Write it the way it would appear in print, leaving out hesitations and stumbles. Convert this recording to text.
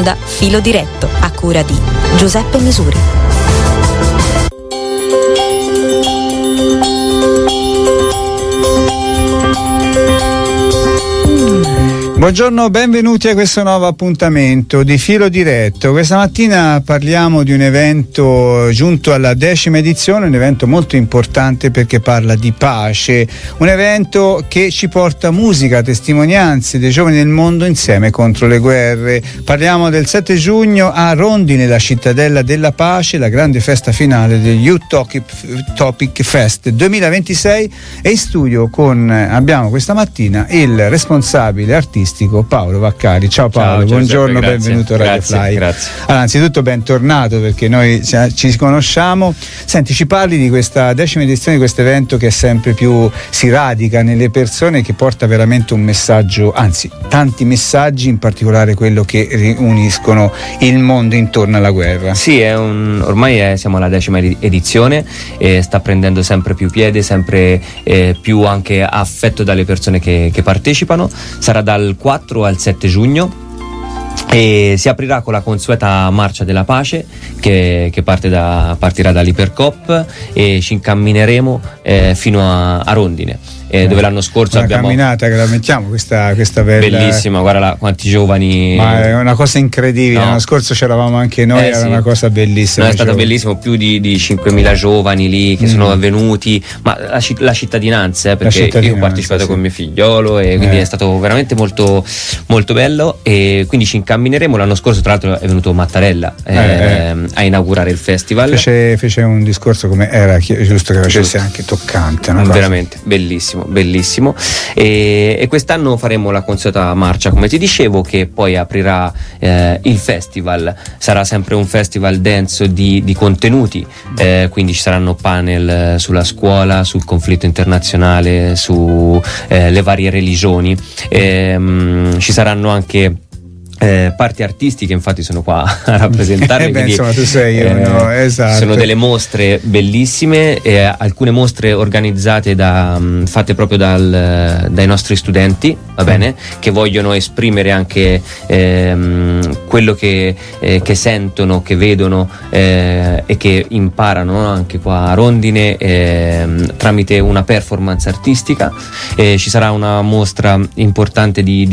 onda Filo Diretto, a cura di Giuseppe Misuri. Buongiorno, benvenuti a questo nuovo appuntamento di Filo Diretto. Questa mattina parliamo di un evento giunto alla 10ª edizione, un evento molto importante perché parla di pace, un evento che ci porta musica, testimonianze dei giovani del mondo insieme contro le guerre. Parliamo del 7 giugno a Rondine, la cittadella della pace, la grande festa finale del Youth Topic Fest 2026, e in studio abbiamo questa mattina il responsabile artistico Paolo Vaccari. Ciao Paolo, ciao, buongiorno, Giuseppe, benvenuto a Radio Fly. Grazie. Allora, anzitutto bentornato, perché noi ci conosciamo. Senti, ci parli di questa 10ª edizione di questo evento che sempre più si radica nelle persone, che porta veramente un messaggio, anzi tanti messaggi, in particolare quello che riuniscono il mondo intorno alla guerra. Sì, ormai siamo alla 10ª edizione e sta prendendo sempre più piede, sempre più anche affetto dalle persone che partecipano. Sarà dal 4 al 7 giugno e si aprirà con la consueta marcia della pace che partirà dall'Ipercop e ci incammineremo fino a Rondine, dove l'anno scorso abbiamo una camminata che la mettiamo questa bella, bellissima, guarda quanti giovani, ma è una cosa incredibile, no? L'anno scorso c'eravamo anche noi, era sì. Una cosa bellissima, è stato bellissimo, più di 5.000 giovani lì che sono venuti, ma la cittadinanza, perché io ho partecipato con mio figliolo e quindi è stato veramente molto, molto bello, e quindi ci incammineremo. L'anno scorso tra l'altro è venuto Mattarella a inaugurare il festival, fece un discorso, come era giusto che facesse, anche toccante, veramente bellissimo, e quest'anno faremo la consueta marcia, come ti dicevo, che poi aprirà il festival. Sarà sempre un festival denso di contenuti, quindi ci saranno panel sulla scuola, sul conflitto internazionale, su le varie religioni, ci saranno anche parti artistiche, infatti sono qua a rappresentarle. Quindi, insomma, tu sei uno, esatto. Sono delle mostre bellissime, alcune mostre organizzate fatte proprio dai nostri studenti, va bene, che vogliono esprimere anche quello che sentono, che vedono e che imparano anche qua a Rondine tramite una performance artistica. Ci sarà una mostra importante di